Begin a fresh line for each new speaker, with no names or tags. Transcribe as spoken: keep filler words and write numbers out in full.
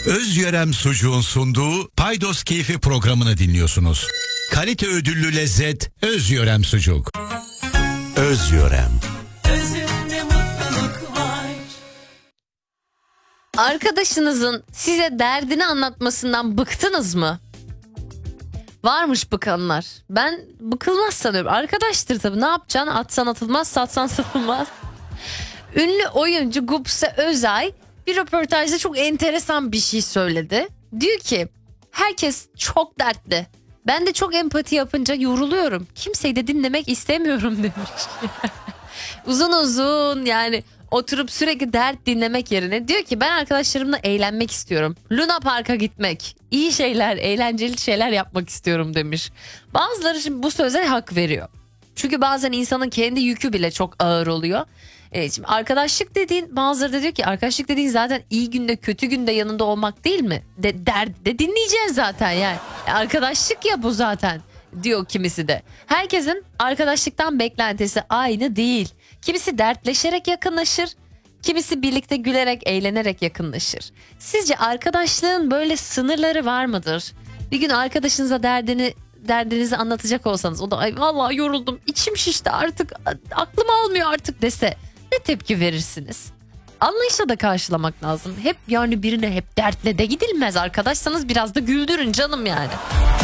Özyörem Sucuğun sunduğu Paydos Keyfi programını dinliyorsunuz. Kalite ödüllü lezzet Özyörem Sucuk. Özyörem.
Özünde mutluluk var.
Arkadaşınızın size derdini anlatmasından bıktınız mı? Varmış bıkanlar. Ben bıkılmaz sanıyorum. Arkadaştır tabii, ne yapacaksın? Atsan atılmaz, satsan satılmaz. Ünlü oyuncu Gupse Özay bir röportajda çok enteresan bir şey söyledi. Diyor ki herkes çok dertli. Ben de çok empati yapınca yoruluyorum. Kimseyi de dinlemek istemiyorum demiş. Uzun uzun yani oturup sürekli dert dinlemek yerine diyor ki ben arkadaşlarımla eğlenmek istiyorum. Luna Park'a gitmek, iyi şeyler, eğlenceli şeyler yapmak istiyorum demiş. Bazıları şimdi bu söze hak veriyor. Çünkü bazen insanın kendi yükü bile çok ağır oluyor. Evet, şimdi arkadaşlık dediğin, bazıları da diyor ki arkadaşlık dediğin zaten iyi günde kötü günde yanında olmak değil mi? De, derdi de dinleyeceğiz zaten yani. E, arkadaşlık ya bu zaten diyor kimisi de. Herkesin arkadaşlıktan beklentisi aynı değil. Kimisi dertleşerek yakınlaşır, kimisi birlikte gülerek eğlenerek yakınlaşır. Sizce arkadaşlığın böyle sınırları var mıdır? Bir gün arkadaşınıza derdini derdinizi anlatacak olsanız o da ay vallahi yoruldum, içim şişti artık, aklım almıyor artık dese ne tepki verirsiniz? Anlayışla da karşılamak lazım. Hep yani birine hep dertle de gidilmez, arkadaşsanız biraz da güldürün canım yani.